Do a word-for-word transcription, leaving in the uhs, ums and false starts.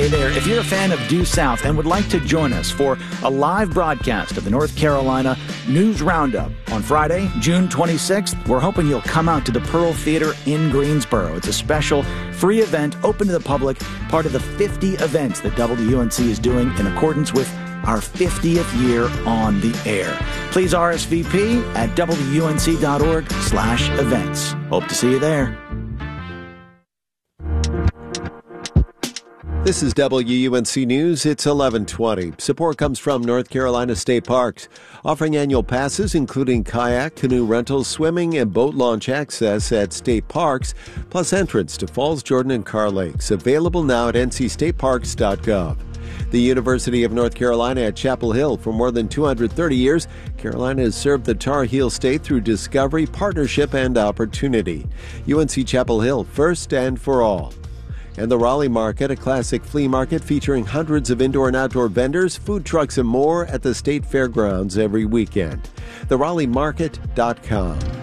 there, if you're a fan of Due South and would like to join us for a live broadcast of the North Carolina News Roundup on Friday, June twenty-sixth, we're hoping you'll come out to the Pearl Theater in Greensboro. It's a special free event open to the public, part of the fifty events that W U N C is doing in accordance with our fiftieth year on the air. Please R S V P at W U N C dot org slash events. Hope to see you there. This is W U N C News. It's eleven twenty. Support comes from North Carolina State Parks, offering annual passes including kayak, canoe rentals, swimming, and boat launch access at state parks, plus entrance to Falls, Jordan, and Carr Lakes. Available now at N C state parks dot gov. The University of North Carolina at Chapel Hill. For more than two hundred thirty years, Carolina has served the Tar Heel State through discovery, partnership, and opportunity. U N C Chapel Hill, first and for all. And the Raleigh Market, a classic flea market featuring hundreds of indoor and outdoor vendors, food trucks, and more at the State Fairgrounds every weekend. the raleigh market dot com.